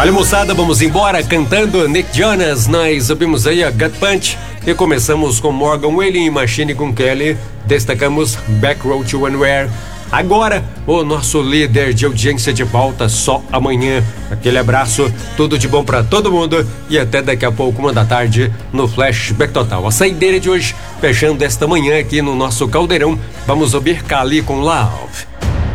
Olha, moçada, vamos embora cantando Nick Jonas. Nós subimos aí a Gut Punch e começamos com Morgan Wallen e Machine Gun Kelly. Destacamos Back Road to Anywhere. Agora, o nosso líder de audiência de volta só amanhã. Aquele abraço, tudo de bom pra todo mundo e até daqui a pouco, 1h no Flashback Total. A saideira de hoje, fechando esta manhã aqui no nosso caldeirão, vamos ouvir Kali com Love.